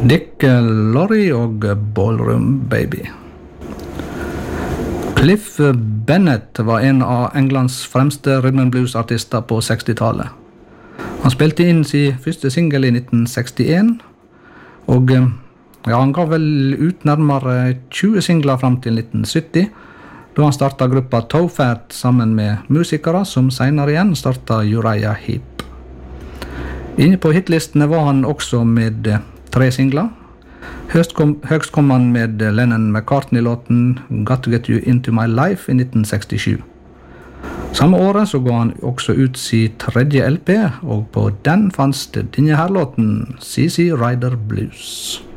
Dick Lorry og Ballroom Baby. Cliff Bennett var en av Englands fremste rhythm and blues-artister på 60-tallet. Han spilte inn sin første single i 1961, og han gav vel ut nærmere 20 singler frem til 1970, da han startet gruppa Toe Fat sammen med musikere som senere igjen startet Uriah Heep. Inne på hitlistene var han også med 3 singler. Høgst kom han med Lennon McCartney-låten Got to Get You Into My Life i 1967. Samme året så ga han også ut sin 3. LP, og på den fanns det denne her låten, CC Rider Blues.